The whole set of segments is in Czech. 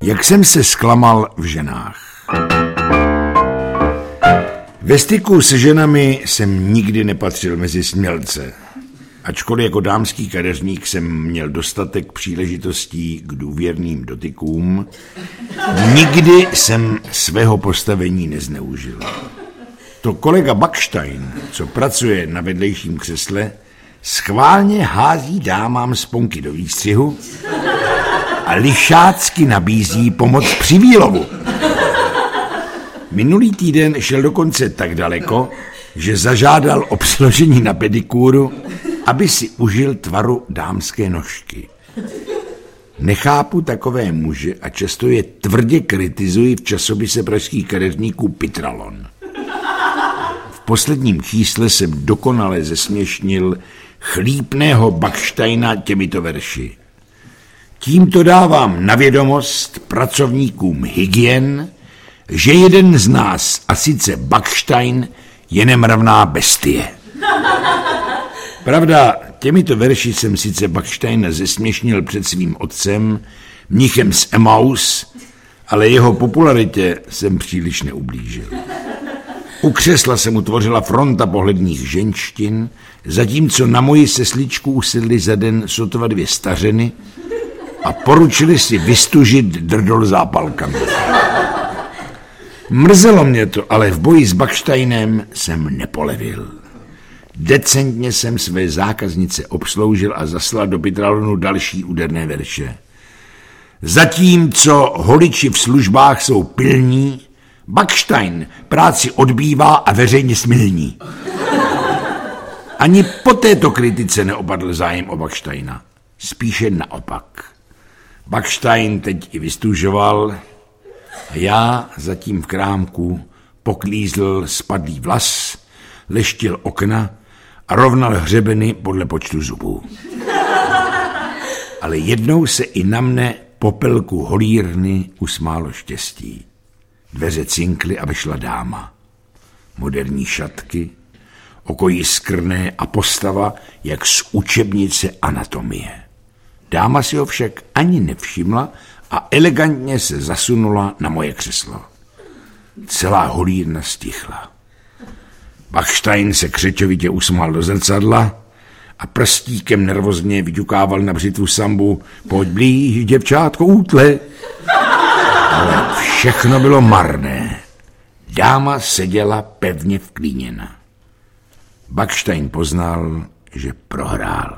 Jak jsem se zklamal v ženách. Ve styku se ženami jsem nikdy nepatřil mezi smělce. Ačkoliv jako dámský kadeřník jsem měl dostatek příležitostí k důvěrným dotykům, nikdy jsem svého postavení nezneužil. To kolega Backstein, co pracuje na vedlejším křesle, schválně hází dámám sponky do výstřihu a lišácky nabízí pomoc při výlovu. Minulý týden šel dokonce tak daleko, že zažádal o přiložení na pedikúru, aby si užil tvaru dámské nožky. Nechápu takové muže a často je tvrdě kritizuji v časopise pražských kadeřníků Pitralon. V posledním čísle jsem dokonale zesměšnil chlípného Backsteina těmito verši. Tímto dávám na vědomost pracovníkům hygien, že jeden z nás, a sice Backstein, je nemravná bestie. Pravda, těmito verši jsem sice Backsteina zesměšnil před svým otcem, mnichem z Emaus, ale jeho popularitě jsem příliš neublížil. U křesla se mu tvořila fronta pohledných ženštin, zatímco na moji sesličku usedli za den sotva 2 stařeny a poručili si vystužit drdol zápalkami. Mrzelo mě to, ale v boji s Backsteinem jsem nepolevil. Decentně jsem své zákaznice obsloužil a zaslal do Pitralonu další úderné verše. Zatímco holiči v službách jsou pilní, Backstein práci odbývá a veřejně smilní. Ani po této kritice neopadl zájem o Backsteina. Spíše naopak. Backstein teď i vystužoval a já zatím v krámku poklízl spadlý vlas, leštil okna a rovnal hřebeny podle počtu zubů. Ale jednou se i na mne popelku holírny usmálo štěstí. Dveře cinkly a vešla dáma. Moderní šatky, oko jiskrné a postava jak z učebnice anatomie. Dáma si ho však ani nevšimla a elegantně se zasunula na moje křeslo. Celá holírna stichla. Backstein se křečovitě usmál do zrcadla a prstíkem nervózně vyťukával na břitvu sambu: Pojď blíž, děvčátko, útle. Ale všechno bylo marné. Dáma seděla pevně vklíněna. Backstein poznal, že prohrál.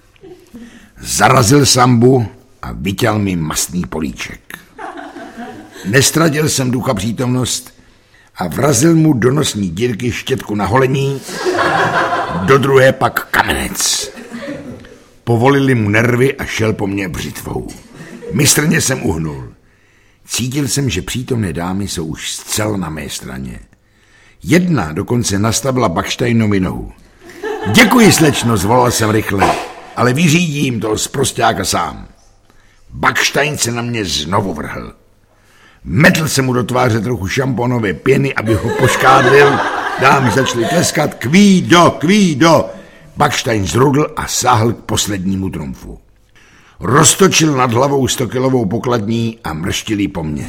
Zarazil sambu a vyťal mi mastný políček. Nestratil jsem ducha přítomnost a vrazil mu do nosní dírky štětku na holení, do druhé pak kamenec. Povolili mu nervy a šel po mně břitvou. Mistrně jsem uhnul. Cítil jsem, že přítomné dámy jsou už zcela na mé straně. Jedna dokonce nastavila Backsteinovi nohu. Děkuji, slečno, zvolal jsem rychle, ale vyřídím toho sprosťáka sám. Backstein se na mě znovu vrhl. Metl se mu do tváře trochu šamponové pěny, aby ho poškádlil. Dámy začaly tleskat: Kvído, kvído! Backstein zrudl a sáhl k poslednímu trumfu. Roztočil nad hlavou 100kilovou pokladní a mrštil jí po mně.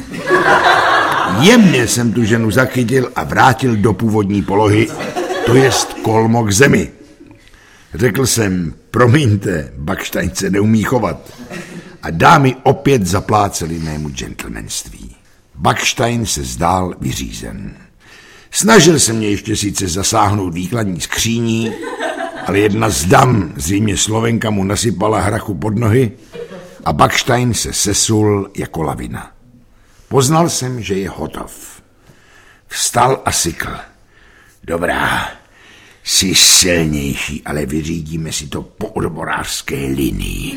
Jemně jsem tu ženu zachytil a vrátil do původní polohy, to jest kolmo k zemi. Řekl jsem: promiňte, Backstein se neumí chovat. A dámy opět zaplácely mému gentlemanství. Backstein se zdál vyřízen. Snažil se mě ještě sice zasáhnout výkladní skříní, ale jedna z dam, zřejmě Slovenka, mu nasypala hrachu pod nohy a Backstein se sesul jako lavina. Poznal jsem, že je hotov. Vstal a sykl. Dobrá, jsi silnější, ale vyřídíme si to po odborářské linii.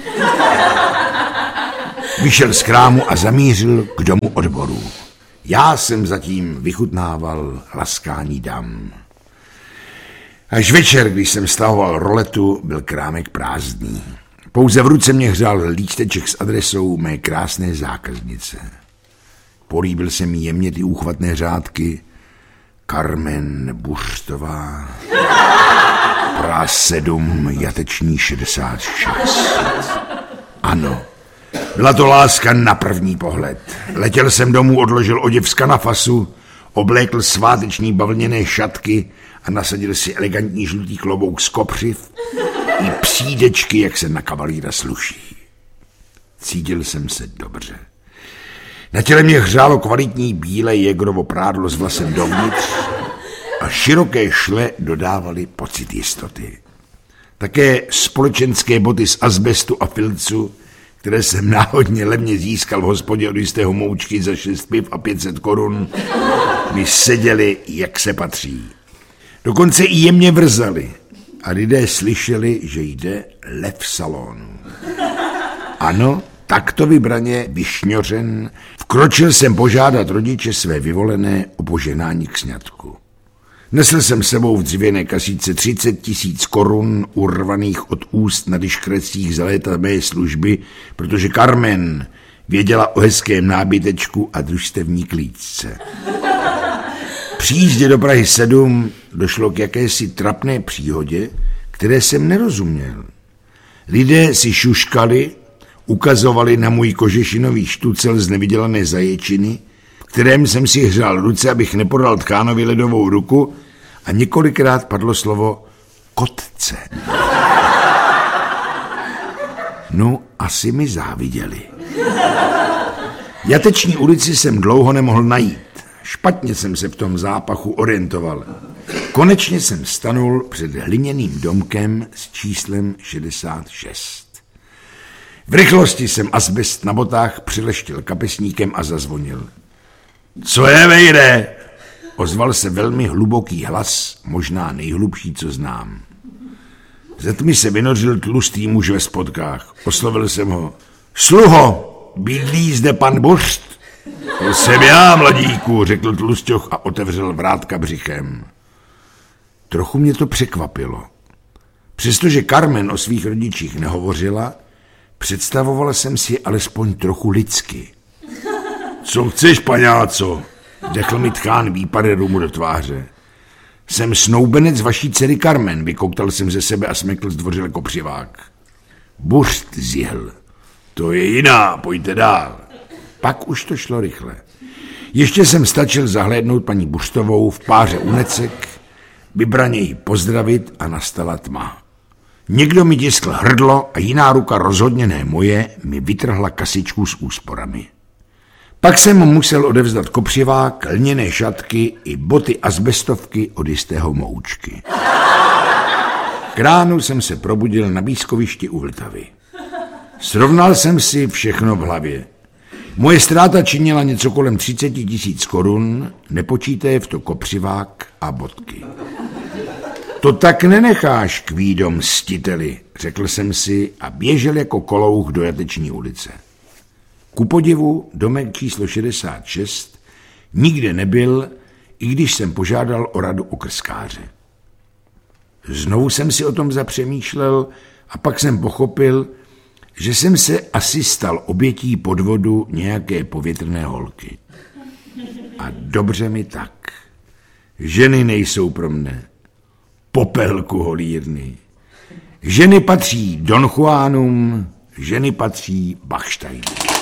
Vyšel z krámu a zamířil k domu odborů. Já jsem zatím vychutnával laskání dam. Až večer, když jsem stahoval roletu, byl krámek prázdný. Pouze v ruce mě hřál lísteček s adresou mé krásné zákaznice. Políbil se mi jemně ty úchvatné řádky: Carmen Buřtová, Praha 7, Jateční 66. Ano, Byla to láska na první pohled. Letěl jsem domů, odložil oděv z kanafasu, oblékl sváteční bavlněné šatky a nasadil si elegantní žlutý klobouk z kopřiv i přídečky, jak se na kavalíra sluší. Cítil jsem se dobře. Na těle mě hřálo kvalitní bílé Jägerovo prádlo s vlasem dovnitř a široké šle dodávaly pocit jistoty. Také společenské boty z azbestu a filcu, které jsem náhodně levně získal v hospodě od jistého moučky za 6 piv a 500 korun, mi seděly, jak se patří. Dokonce i jemně vrzaly a lidé slyšeli, že jde lev salonu. Ano, takto vybraně, vyšňořen, vkročil jsem požádat rodiče své vyvolené o poženání k sňatku. Nesl jsem sebou v dřevěné kasíce 30 000 korun urvaných od úst na dyškrecích za léta mé služby, protože Carmen věděla o hezkém nábytečku a družstevní klíčce. Při jízdě do Prahy 7 došlo k jakési trapné příhodě, které jsem nerozuměl. Lidé si šuškali, ukazovali na můj kožešinový štucel z nevydělané zaječiny, v kterém jsem si hřál ruce, abych nepodal tkánovi ledovou ruku, a několikrát padlo slovo kotce. No, asi mi záviděli. Jateční ulici jsem dlouho nemohl najít. Špatně jsem se v tom zápachu orientoval. Konečně jsem stanul před hliněným domkem s číslem 66. V rychlosti jsem azbest na botách přileštil kapesníkem a zazvonil. Co je, vejde? Ozval se velmi hluboký hlas, možná nejhlubší, co znám. Ze tmy se vynořil tlustý muž ve spodkách. Oslovil jsem ho. Sluho, bydlí zde pan Burst? To jsem já, mladíku, řekl tlusťoch a otevřel vrátka břichem. Trochu mě to překvapilo. Přestože Carmen o svých rodičích nehovořila, představovala jsem si alespoň trochu lidsky. Co chceš, paňáco? Dechl mi tchán výpady rumu do tváře. Jsem snoubenec vaší dcery Carmen, vykouktal jsem ze sebe a smekl zdvořile kopřivák. Burst zjihl. To je jiná, pojďte dál. Pak už to šlo rychle. Ještě jsem stačil zahlédnout paní Burstovou v páře unecek, vybraně jí pozdravit a nastala tma. Někdo mi tiskl hrdlo a jiná ruka, rozhodně ne moje, mi vytrhla kasičku s úsporami. Pak jsem mu musel odevzdat kopřivák, lněné šatky i boty azbestovky od jistého moučky. K ránu jsem se probudil na pískovišti u Vltavy. Srovnal jsem si všechno v hlavě. Moje ztráta činila něco kolem 30 000 korun, nepočítaje v to kopřivák a bodky. To tak nenecháš, kvído mstiteli, řekl jsem si a běžel jako kolouch do Jateční ulice. Ku podivu domek číslo 66 nikde nebyl, i když jsem požádal o radu okrskáře. Znovu jsem si o tom zapřemýšlel a pak jsem pochopil, že jsem se asi stal obětí podvodu nějaké povětrné holky. A dobře mi tak. Ženy nejsou pro mne. Popelku holírny. Ženy patří Don Juanům, ženy patří Bachsteinům.